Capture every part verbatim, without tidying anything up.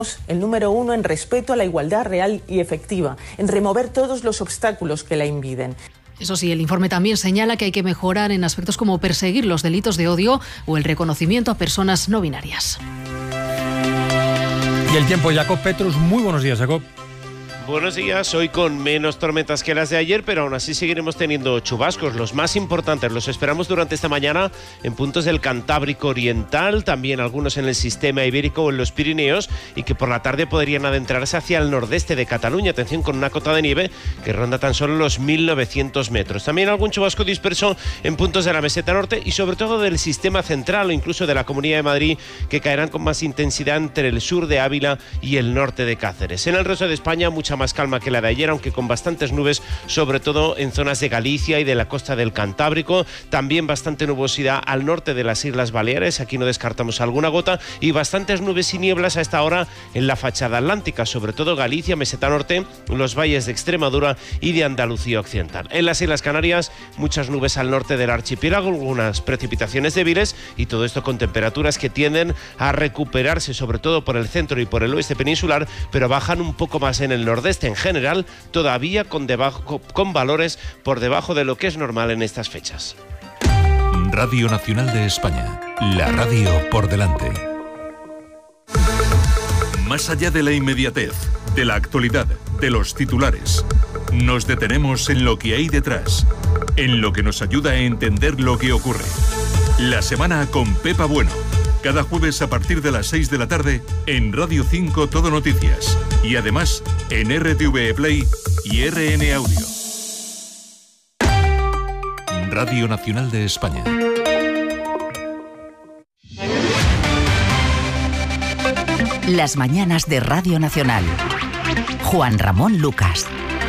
el número uno en respeto a la igualdad real y efectiva, en remover todos los obstáculos que la impiden. Eso sí, el informe también señala que hay que mejorar en aspectos como perseguir los delitos de odio o el reconocimiento a personas no binarias. Y el tiempo, Jacob Petrus. Muy buenos días, Jacob. Buenos días, hoy con menos tormentas que las de ayer, pero aún así seguiremos teniendo chubascos. Los más importantes los esperamos durante esta mañana en puntos del Cantábrico Oriental, también algunos en el sistema ibérico o en los Pirineos, y que por la tarde podrían adentrarse hacia el nordeste de Cataluña. Atención, con una cota de nieve que ronda tan solo los mil novecientos metros. También algún chubasco disperso en puntos de la meseta norte y sobre todo del sistema central o incluso de la Comunidad de Madrid, que caerán con más intensidad entre el sur de Ávila y el norte de Cáceres. En el resto de España, mucha más calma que la de ayer, aunque con bastantes nubes, sobre todo en zonas de Galicia y de la costa del Cantábrico. También bastante nubosidad al norte de las Islas Baleares, aquí no descartamos alguna gota, y bastantes nubes y nieblas a esta hora en la fachada atlántica, sobre todo Galicia, meseta norte, los valles de Extremadura y de Andalucía occidental. En las Islas Canarias, muchas nubes al norte del archipiélago, algunas precipitaciones débiles, y todo esto con temperaturas que tienden a recuperarse, sobre todo por el centro y por el oeste peninsular, pero bajan un poco más en el nordeste. En general, todavía con, debajo, con valores por debajo de lo que es normal en estas fechas. Radio Nacional de España, la radio por delante. Más allá de la inmediatez, de la actualidad, de los titulares, nos detenemos en lo que hay detrás, en lo que nos ayuda a entender lo que ocurre. La semana con Pepa Bueno. Cada jueves a partir de las seis de la tarde en Radio cinco Todo Noticias y además en R T V E Play y R N Audio. Radio Nacional de España. Las mañanas de Radio Nacional. Juan Ramón Lucas.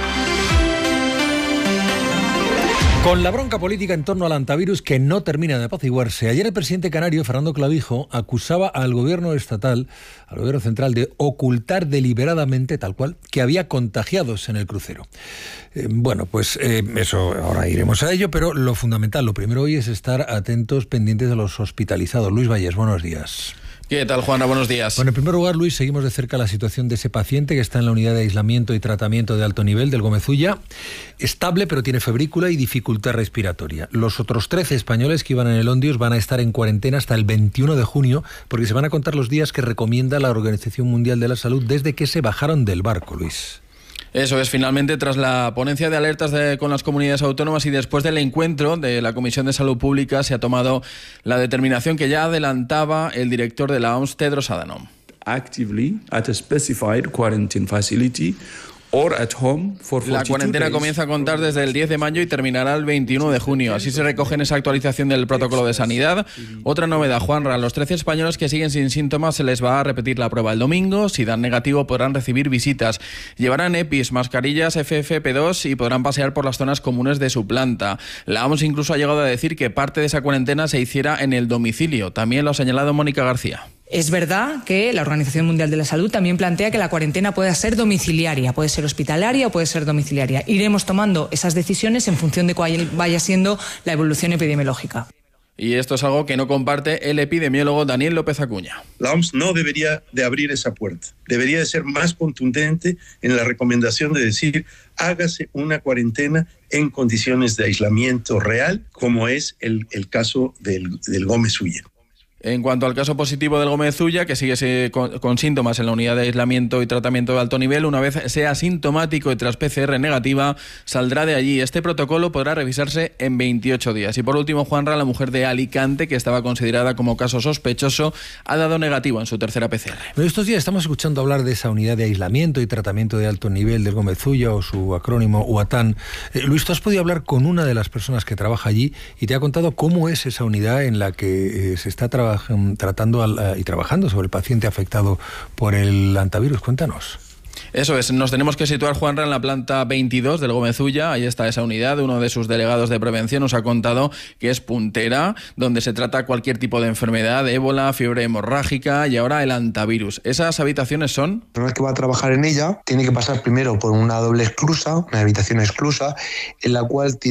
Con la bronca política en torno al antivirus que no termina de apaciguarse, ayer el presidente canario, Fernando Clavijo, acusaba al gobierno estatal, al gobierno central, de ocultar deliberadamente, tal cual, que había contagiados en el crucero. Eh, bueno, pues eh, eso, ahora iremos a ello, pero lo fundamental, lo primero hoy es estar atentos, pendientes de los hospitalizados. Luis Valles, buenos días. ¿Qué tal, Juana? Buenos días. Bueno, en primer lugar, Luis, seguimos de cerca la situación de ese paciente que está en la unidad de aislamiento y tratamiento de alto nivel del Gómez Ulla. Estable, pero tiene febrícula y dificultad respiratoria. Los otros trece españoles que iban en el Ondios van a estar en cuarentena hasta el veintiuno de junio, porque se van a contar los días que recomienda la Organización Mundial de la Salud desde que se bajaron del barco, Luis. Eso es, finalmente, tras la ponencia de alertas de, con las comunidades autónomas y después del encuentro de la Comisión de Salud Pública, se ha tomado la determinación que ya adelantaba el director de la O M S, Tedros Adhanom. Actively at a specified quarantine facility or at home for La cuarentena comienza a contar desde el diez de mayo y terminará el veintiuno de junio. Así se recoge en esa actualización del protocolo de sanidad. Otra novedad, Juanra, a los trece españoles que siguen sin síntomas se les va a repetir la prueba el domingo. Si dan negativo podrán recibir visitas. Llevarán EPIs, mascarillas F F P dos y podrán pasear por las zonas comunes de su planta. La O M S incluso ha llegado a decir que parte de esa cuarentena se hiciera en el domicilio. También lo ha señalado Mónica García. Es verdad que la Organización Mundial de la Salud también plantea que la cuarentena puede ser domiciliaria, puede ser hospitalaria o puede ser domiciliaria. Iremos tomando esas decisiones en función de cuál vaya siendo la evolución epidemiológica. Y esto es algo que no comparte el epidemiólogo Daniel López Acuña. La O M S no debería de abrir esa puerta. Debería de ser más contundente en la recomendación de decir hágase una cuarentena en condiciones de aislamiento real, como es el, el caso del, del Gómez Ulla. En cuanto al caso positivo del Gómez Ulla, que sigue con, con síntomas en la unidad de aislamiento y tratamiento de alto nivel, una vez sea sintomático y tras P C R negativa, saldrá de allí. Este protocolo podrá revisarse en veintiocho días. Y por último, Juanra, la mujer de Alicante, que estaba considerada como caso sospechoso, ha dado negativo en su tercera P C R. Pero estos días estamos escuchando hablar de esa unidad de aislamiento y tratamiento de alto nivel del Gómez Ulla, o su acrónimo U A T A N. Eh, Luis, tú has podido hablar con una de las personas que trabaja allí y te ha contado cómo es esa unidad en la que eh, se está trabajando tratando al, y trabajando sobre el paciente afectado por el antivirus. Cuéntanos. Eso es, nos tenemos que situar, Juanra, en la planta veintidós del Gómez Ulla. Ahí está esa unidad. Uno de sus delegados de prevención nos ha contado que es puntera, donde se trata cualquier tipo de enfermedad, ébola, fiebre hemorrágica y ahora el antivirus. Esas habitaciones son... La persona que va a trabajar en ella tiene que pasar primero por una doble esclusa, una habitación exclusa, en la cual tiene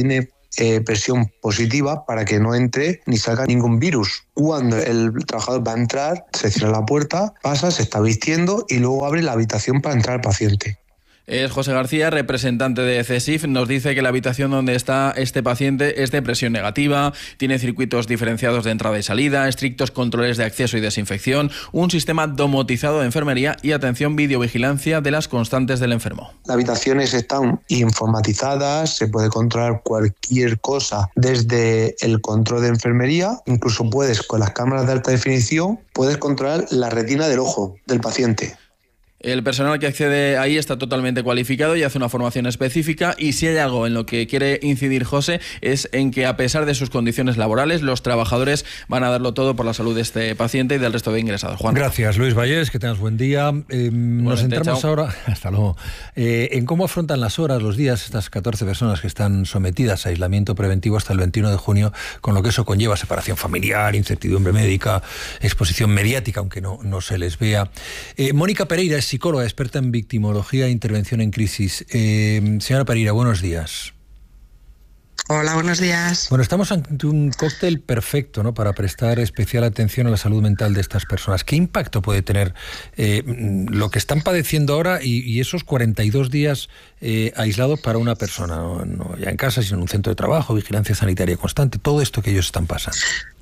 eh, presión positiva para que no entre ni salga ningún virus. Cuando el trabajador va a entrar, se cierra la puerta, pasa, se está vistiendo y luego abre la habitación para entrar el paciente. Es José García, representante de CESIF. Nos dice que la habitación donde está este paciente es de presión negativa, tiene circuitos diferenciados de entrada y salida, estrictos controles de acceso y desinfección, un sistema domotizado de enfermería y atención videovigilancia de las constantes del enfermo. Las habitaciones están informatizadas, se puede controlar cualquier cosa desde el control de enfermería, incluso puedes, con las cámaras de alta definición, puedes controlar la retina del ojo del paciente. El personal que accede ahí está totalmente cualificado y hace una formación específica, y si hay algo en lo que quiere incidir José es en que, a pesar de sus condiciones laborales, los trabajadores van a darlo todo por la salud de este paciente y del resto de ingresados. Juan. Gracias, Luis Vallés, que tengas buen día. Eh, nos centramos chao. ahora, hasta luego, eh, en cómo afrontan las horas, los días, estas catorce personas que están sometidas a aislamiento preventivo hasta el veintiuno de junio, con lo que eso conlleva: separación familiar, incertidumbre médica, exposición mediática, aunque no, no se les vea. Eh, Mónica Pereira es psicóloga, experta en victimología e intervención en crisis. Eh, señora Pereira, buenos días. Hola, buenos días. Bueno, estamos ante un cóctel perfecto, ¿no?, para prestar especial atención a la salud mental de estas personas. ¿Qué impacto puede tener eh, lo que están padeciendo ahora y, y esos cuarenta y dos días eh, aislados para una persona? No, no ya en casa, sino en un centro de trabajo, vigilancia sanitaria constante, todo esto que ellos están pasando.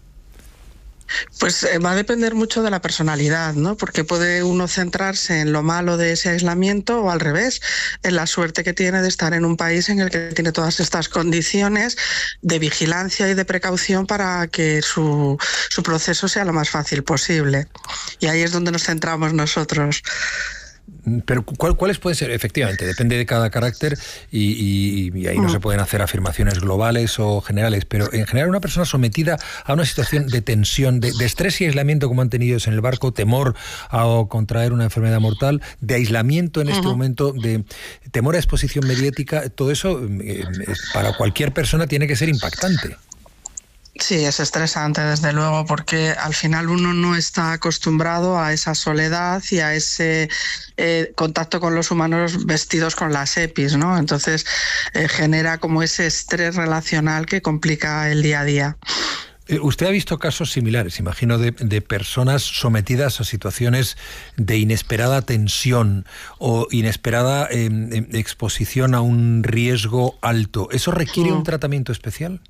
Pues eh, va a depender mucho de la personalidad, ¿no? Porque puede uno centrarse en lo malo de ese aislamiento o al revés, en la suerte que tiene de estar en un país en el que tiene todas estas condiciones de vigilancia y de precaución para que su, su proceso sea lo más fácil posible. Y ahí es donde nos centramos nosotros. Pero ¿cuál, ¿cuáles pueden ser? Efectivamente, depende de cada carácter y, y, y ahí no mm. se pueden hacer afirmaciones globales o generales, pero en general una persona sometida a una situación de tensión, de, de estrés y aislamiento como han tenido ellos en el barco, temor a contraer una enfermedad mortal, de aislamiento en uh-huh. este momento, de temor a exposición mediática, todo eso eh, para cualquier persona tiene que ser impactante. Sí, es estresante, desde luego, porque al final uno no está acostumbrado a esa soledad y a ese eh, contacto con los humanos vestidos con las EPIs, ¿no? Entonces eh, genera como ese estrés relacional que complica el día a día. Usted ha visto casos similares, imagino, de, de personas sometidas a situaciones de inesperada tensión o inesperada eh, exposición a un riesgo alto. ¿Eso requiere mm. un tratamiento especial?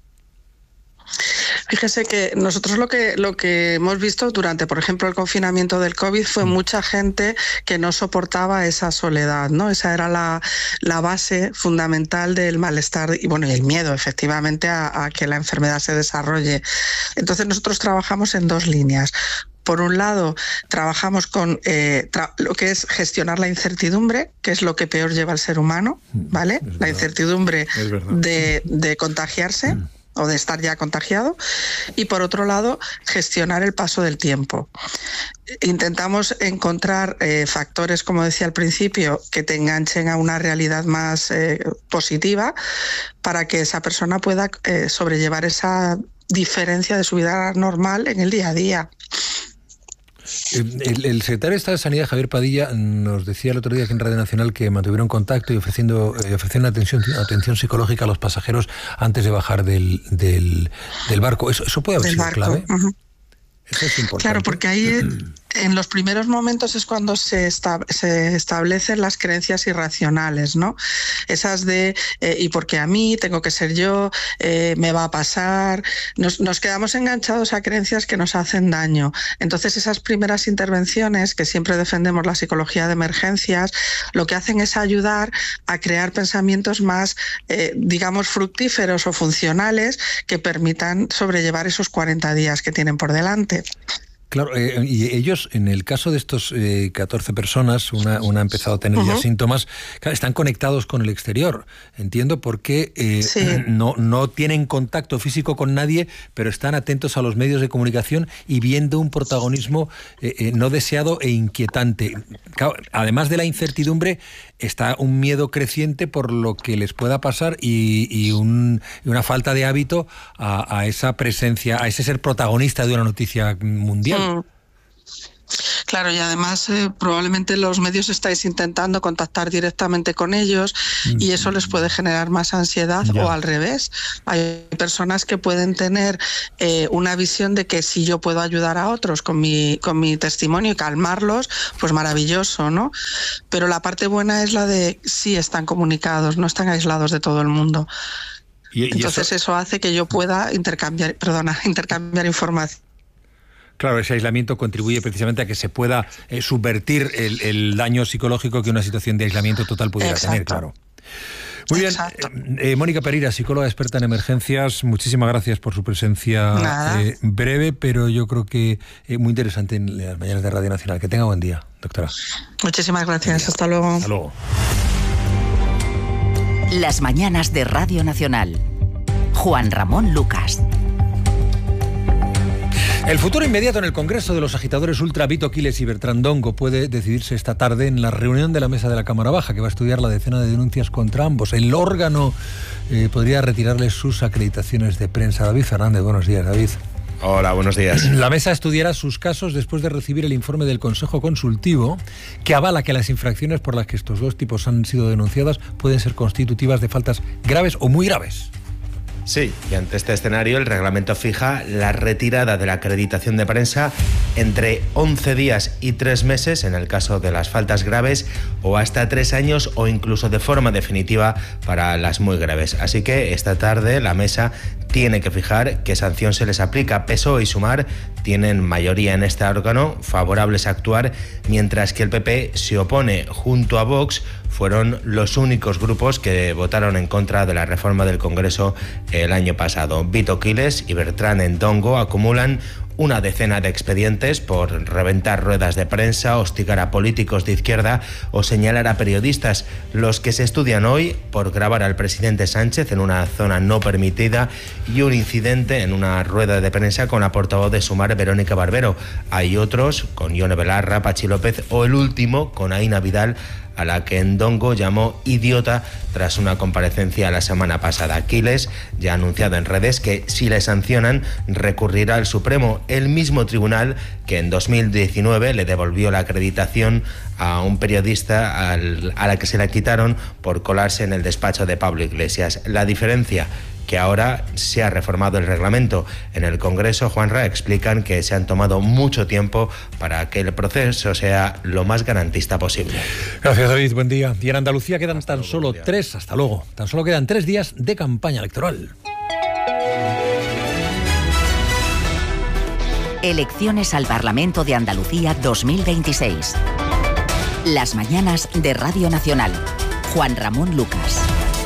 Fíjese que nosotros lo que lo que hemos visto durante, por ejemplo, el confinamiento del COVID fue mucha gente que no soportaba esa soledad, ¿no? Esa era la, la base fundamental del malestar y, bueno, y el miedo, efectivamente, a, a que la enfermedad se desarrolle. Entonces nosotros trabajamos en dos líneas. Por un lado, trabajamos con eh, tra- lo que es gestionar la incertidumbre, que es lo que peor lleva al ser humano, ¿vale? La incertidumbre de, de contagiarse. Mm. o de estar ya contagiado, y por otro lado, gestionar el paso del tiempo. Intentamos encontrar eh, factores, como decía al principio, que te enganchen a una realidad más eh, positiva para que esa persona pueda eh, sobrellevar esa diferencia de su vida normal en el día a día. El, el secretario de Estado de Sanidad, Javier Padilla, nos decía el otro día aquí en Radio Nacional que mantuvieron contacto y ofreciendo, eh, ofreciendo atención, atención psicológica a los pasajeros antes de bajar del, del, del barco. ¿Eso, eso puede haber sido clave? Uh-huh. Eso es importante. Claro, porque ahí en los primeros momentos es cuando se, esta, se establecen las creencias irracionales, ¿no? Esas de, eh, ¿y por qué a mí? Tengo que ser yo, eh, me va a pasar. Nos, nos quedamos enganchados a creencias que nos hacen daño. Entonces esas primeras intervenciones, que siempre defendemos la psicología de emergencias, lo que hacen es ayudar a crear pensamientos más, eh, digamos, fructíferos o funcionales que permitan sobrellevar esos cuarenta días que tienen por delante. Claro, eh, y ellos, en el caso de estos eh, catorce personas, una, una ha empezado a tener uh-huh. ya síntomas, claro, están conectados con el exterior. Entiendo por qué eh, sí. no, no tienen contacto físico con nadie, pero están atentos a los medios de comunicación y viendo un protagonismo eh, eh, no deseado e inquietante. Claro, además de la incertidumbre, está un miedo creciente por lo que les pueda pasar y, y, un, y una falta de hábito a, a esa presencia, a ese ser protagonista de una noticia mundial. Claro, y además eh, probablemente los medios estáis intentando contactar directamente con ellos y eso les puede generar más ansiedad ya. O al revés. Hay personas que pueden tener eh, una visión de que si yo puedo ayudar a otros con mi, con mi testimonio y calmarlos, pues maravilloso, ¿no? Pero la parte buena es la de sí están comunicados, no están aislados de todo el mundo. Y, y Entonces eso... eso hace que yo pueda intercambiar, perdona, intercambiar información. Claro, ese aislamiento contribuye precisamente a que se pueda eh, subvertir el, el daño psicológico que una situación de aislamiento total pudiera Exacto. tener, claro. Muy bien, eh, eh, Mónica Pereira, psicóloga experta en emergencias, muchísimas gracias por su presencia eh, breve, pero yo creo que eh, muy interesante en las mañanas de Radio Nacional. Que tenga buen día, doctora. Muchísimas gracias, hasta luego. Hasta luego. Las mañanas de Radio Nacional. Juan Ramón Lucas. El futuro inmediato en el Congreso de los agitadores ultra Vito Quiles y Bertrand Dongo puede decidirse esta tarde en la reunión de la mesa de la Cámara Baja, que va a estudiar la decena de denuncias contra ambos. El órgano eh, podría retirarles sus acreditaciones de prensa. David Fernández, buenos días, David. Hola, buenos días. La mesa estudiará sus casos después de recibir el informe del Consejo Consultivo que avala que las infracciones por las que estos dos tipos han sido denunciadas pueden ser constitutivas de faltas graves o muy graves. Sí, y ante este escenario el reglamento fija la retirada de la acreditación de prensa entre once días y tres meses en el caso de las faltas graves o hasta tres años o incluso de forma definitiva para las muy graves. Así que esta tarde la mesa tiene que fijar qué sanción se les aplica. P S O E y Sumar tienen mayoría en este órgano, favorables a actuar, mientras que el P P se opone. Junto a Vox fueron los únicos grupos que votaron en contra de la reforma del Congreso el año pasado. Vito Quiles y Bertrand Dongo acumulan una decena de expedientes por reventar ruedas de prensa, hostigar a políticos de izquierda o señalar a periodistas. Los que se estudian hoy por grabar al presidente Sánchez en una zona no permitida y un incidente en una rueda de prensa con la portavoz de Sumar, Verónica Barbero. Hay otros con Ione Belarra, Pachi López o el último con Aina Vidal, a la que Ndongo llamó idiota tras una comparecencia la semana pasada. Quiles ya ha anunciado en redes que si le sancionan recurrirá al Supremo, el mismo tribunal que en dos mil diecinueve le devolvió la acreditación a un periodista al, a la que se la quitaron por colarse en el despacho de Pablo Iglesias. La diferencia, que ahora se ha reformado el reglamento. En el Congreso, Juanra, explican que se han tomado mucho tiempo para que el proceso sea lo más garantista posible. Gracias, David. Buen día. Y en Andalucía quedan tan solo tres, hasta luego, tan solo quedan tres días de campaña electoral. Elecciones al Parlamento de Andalucía dos mil veintiséis. Las mañanas de Radio Nacional. Juan Ramón Lucas.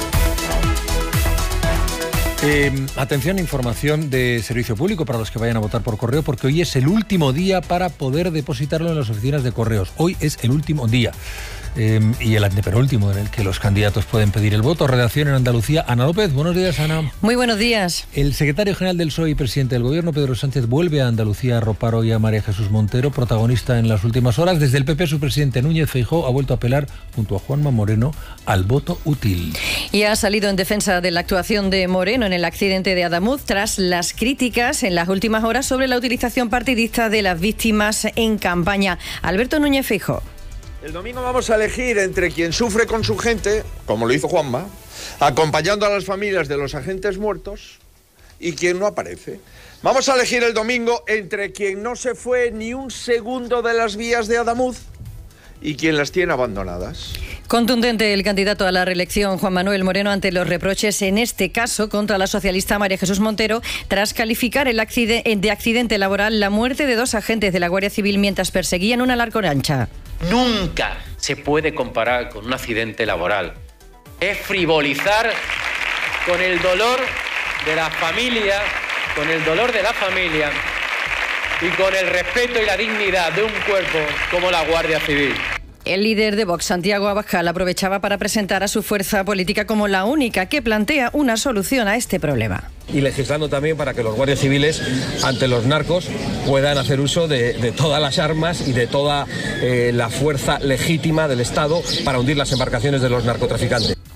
Eh, atención, información de servicio público para los que vayan a votar por correo, porque hoy es el último día para poder depositarlo en las oficinas de correos. Hoy es el último día. Eh, y el antepenúltimo en el que los candidatos pueden pedir el voto. Redacción en Andalucía, Ana López. Buenos días, Ana. Muy buenos días. El secretario general del P S O E y presidente del Gobierno, Pedro Sánchez, vuelve a Andalucía a arropar hoy a María Jesús Montero, protagonista en las últimas horas. Desde el P P, su presidente Núñez Feijóo ha vuelto a apelar, junto a Juanma Moreno, al voto útil. Y ha salido en defensa de la actuación de Moreno en el accidente de Adamuz tras las críticas en las últimas horas sobre la utilización partidista de las víctimas en campaña. Alberto Núñez Feijóo. El domingo vamos a elegir entre quien sufre con su gente, como lo hizo Juanma, acompañando a las familias de los agentes muertos, y quien no aparece. Vamos a elegir el domingo entre quien no se fue ni un segundo de las vías de Adamuz y quien las tiene abandonadas. Contundente el candidato a la reelección, Juan Manuel Moreno, ante los reproches, en este caso, contra la socialista María Jesús Montero, tras calificar el accidente, de accidente laboral la muerte de dos agentes de la Guardia Civil mientras perseguían una larcorancha. Nunca se puede comparar con un accidente laboral. Es frivolizar con el dolor de la familia, con el dolor de la familia y con el respeto y la dignidad de un cuerpo como la Guardia Civil. El líder de Vox, Santiago Abascal, aprovechaba para presentar a su fuerza política como la única que plantea una solución a este problema. Y legislando también para que los guardias civiles, ante los narcos, puedan hacer uso de, de todas las armas y de toda eh, la fuerza legítima del Estado para hundir las embarcaciones de los narcotraficantes.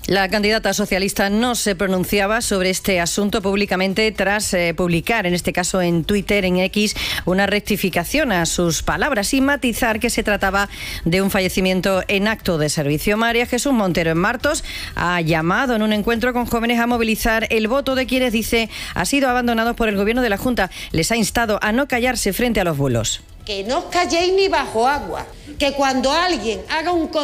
La candidata socialista no se pronunciaba sobre este asunto públicamente tras eh, publicar, en este caso en Twitter, en X, una rectificación a sus palabras y matizar que se trataba de un fallecimiento en acto de servicio. María Jesús Montero en Martos ha llamado en un encuentro con jóvenes a movilizar el voto de quienes, dice, han sido abandonados por el Gobierno de la Junta. Les ha instado a no callarse frente a los bulos. Que no os calléis ni bajo agua, que cuando alguien haga un